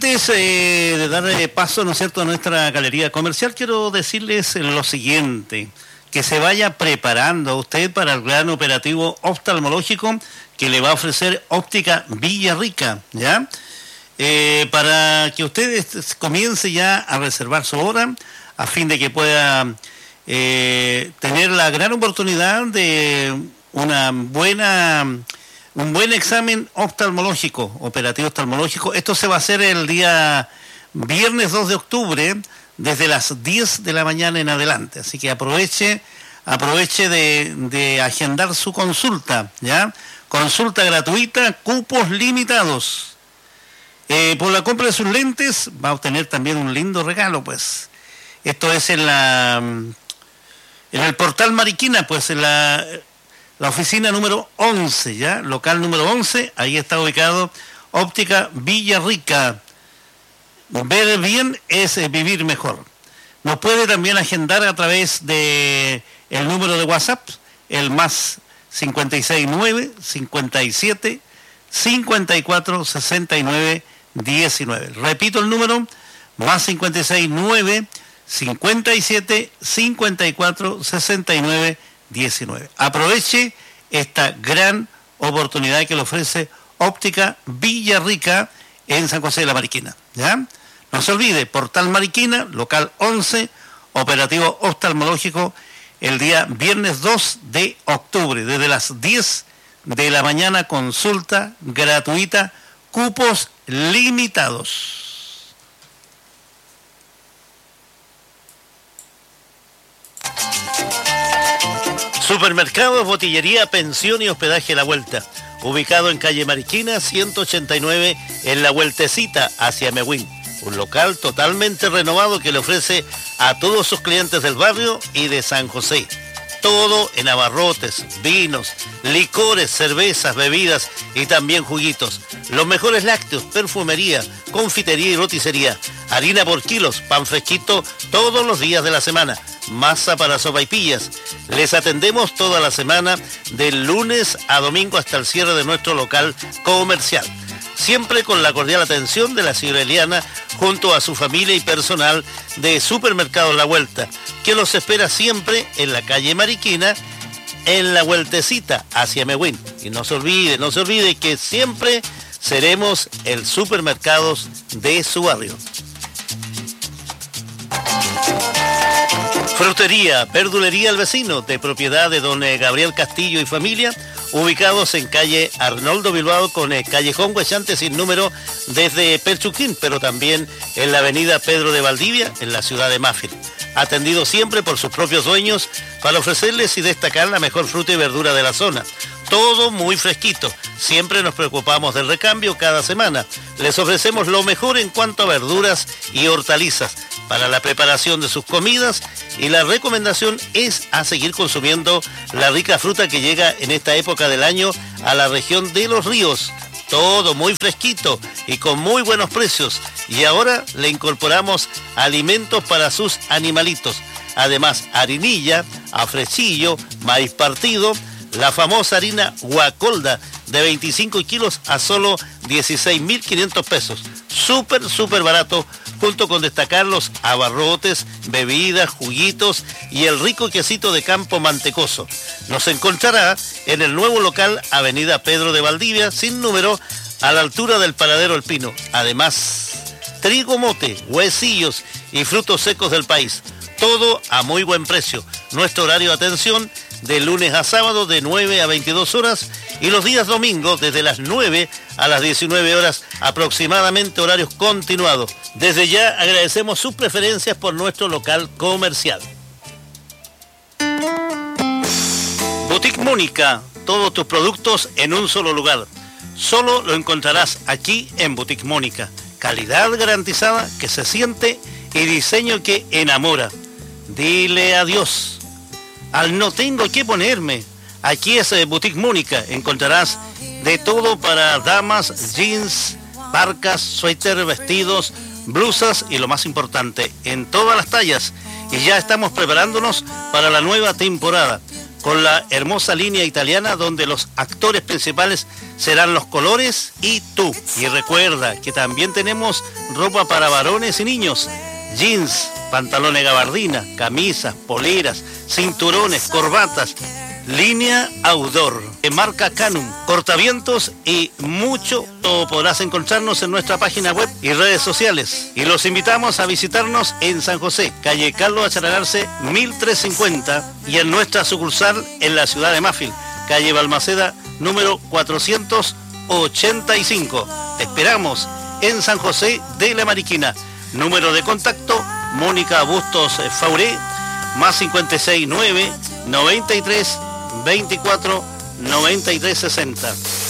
Antes de darle paso, ¿no es cierto?, a nuestra galería comercial, quiero decirles lo siguiente, que se vaya preparando usted para el gran operativo oftalmológico que le va a ofrecer Óptica Villarrica, ¿ya? Para que usted comience ya a reservar su hora, a fin de que pueda tener la gran oportunidad de un buen examen oftalmológico, operativo oftalmológico. Esto se va a hacer el día viernes 2 de octubre, desde las 10 de la mañana en adelante. Así que aproveche de agendar su consulta, ¿ya? Consulta gratuita, cupos limitados. Por la compra de sus lentes va a obtener también un lindo regalo, pues. Esto es en el portal Mariquina, pues en la oficina número 11, ¿ya? Local número 11, ahí está ubicado Óptica Villarrica. Ver bien es vivir mejor. Nos puede también agendar a través de el número de WhatsApp, el más 569 57 54 69 19. Repito el número, más 569 57 54 69 19. Aproveche esta gran oportunidad que le ofrece Óptica Villarrica en San José de la Mariquina, ¿ya? No se olvide, portal Mariquina, local 11, operativo oftalmológico, el día viernes 2 de octubre, desde las 10 de la mañana, consulta gratuita, cupos limitados. Supermercados, botillería, pensión y hospedaje La Vuelta, ubicado en calle Mariquina 189 en La Vueltecita hacia Mehuen. Un local totalmente renovado que le ofrece a todos sus clientes del barrio y de San José. Todo en abarrotes, vinos, licores, cervezas, bebidas y también juguitos. Los mejores lácteos, perfumería, confitería y roticería. Harina por kilos, pan fresquito todos los días de la semana. Masa para sopaipillas. Les atendemos toda la semana, del lunes a domingo hasta el cierre de nuestro local comercial. Siempre con la cordial atención de la señora Eliana, junto a su familia y personal de Supermercados La Vuelta, que los espera siempre en la calle Mariquina, en La Vueltecita hacia Mehuen. Y no se olvide que siempre seremos el supermercados de su barrio. Frutería, verdulería El Vecino, de propiedad de don Gabriel Castillo y familia, ubicados en calle Arnoldo Bilbao con callejón Huechante sin número desde Pelchuquín, pero también en la avenida Pedro de Valdivia, en la ciudad de Mafil. Atendido siempre por sus propios dueños para ofrecerles y destacar la mejor fruta y verdura de la zona. Todo muy fresquito. Siempre nos preocupamos del recambio cada semana. Les ofrecemos lo mejor en cuanto a verduras y hortalizas para la preparación de sus comidas, y la recomendación es a seguir consumiendo la rica fruta que llega en esta época del año a la región de Los Ríos. Todo muy fresquito y con muy buenos precios. Y ahora le incorporamos alimentos para sus animalitos. Además, harinilla, afrechillo, maíz partido, la famosa harina Guacolda de 25 kilos a solo 16.500 pesos. Súper barato, junto con destacar los abarrotes, bebidas, juguitos y el rico quesito de campo mantecoso. Nos encontrará en el nuevo local Avenida Pedro de Valdivia, sin número, a la altura del Paradero El Pino. Además, trigo mote, huesillos y frutos secos del país. Todo a muy buen precio. Nuestro horario de atención de lunes a sábado de 9 a 22 horas y los días domingos desde las 9 a las 19 horas aproximadamente, horarios continuados. Desde ya agradecemos sus preferencias por nuestro local comercial. Boutique Mónica, todos tus productos en un solo lugar. Solo lo encontrarás aquí en Boutique Mónica. Calidad garantizada que se siente y diseño que enamora. Dile adiós al no tengo que ponerme. Aquí es Boutique Mónica. Encontrarás de todo para damas, jeans, parcas, suéter, vestidos, blusas y lo más importante, en todas las tallas. Y ya estamos preparándonos para la nueva temporada. con la hermosa línea italiana donde los actores principales serán Los Colores y Tú. Y recuerda que también tenemos ropa para varones y niños, jeans, pantalones gabardina, camisas, poleras, cinturones, corbatas, línea outdoor, de marca Canum, cortavientos y mucho. Todo podrás encontrarnos en nuestra página web y redes sociales. Y los invitamos a visitarnos en San José, calle Carlos Acharalarse 1350, y en nuestra sucursal en la ciudad de Mafil, calle Balmaceda número 485. Te esperamos en San José de la Mariquina. Número de contacto, Mónica Bustos Fauré, más 569 93 24 93 60.